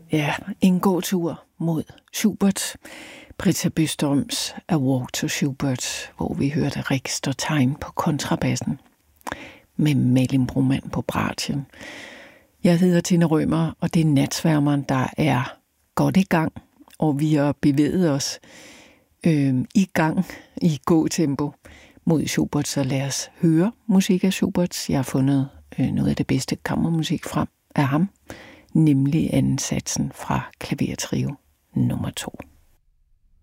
Ja, en gåtur mod Schubert. Britta Bystrøms A Walk to Schubert, hvor vi hørte Rik Størtegn på kontrabassen med Malin Broman på bratjen. Jeg hedder Tina Rømer, og det er Natsværmeren, der er godt i gang, og vi har bevæget os i gang i gåtempo mod Schubert, så lad os høre musik af Schubert. Jeg har fundet noget af det bedste kammermusik frem af ham, nemlig anden satsen fra klavertrio nummer 2.